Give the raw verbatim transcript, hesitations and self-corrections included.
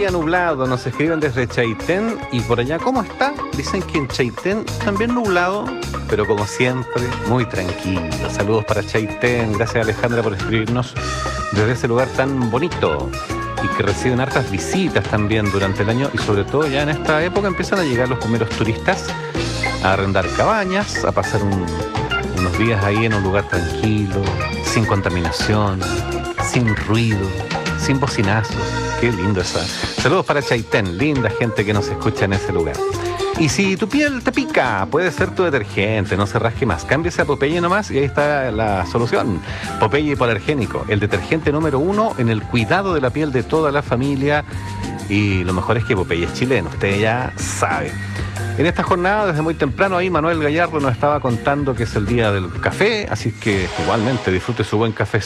día nublado, nos escriben desde Chaitén. Y por allá, ¿cómo está? Dicen que en Chaitén también nublado, pero como siempre, muy tranquilo. Saludos para Chaitén. Gracias, Alejandra, por escribirnos desde ese lugar tan bonito y que reciben hartas visitas también durante el año. Y sobre todo ya en esta época empiezan a llegar los primeros turistas a arrendar cabañas, a pasar un, unos días ahí en un lugar tranquilo, sin contaminación, sin ruido, sin bocinazos. Qué lindo eso. Saludos para Chaitén, linda gente que nos escucha en ese lugar. Y si tu piel te pica, puede ser tu detergente, no se rasque más. Cámbiese a Popeye nomás y ahí está la solución. Popeye hipoalergénico, el detergente número uno en el cuidado de la piel de toda la familia. Y lo mejor es que Popeye es chileno, usted ya sabe. En esta jornada, desde muy temprano, ahí Manuel Gallardo nos estaba contando que es el día del café, así que igualmente disfrute su buen café.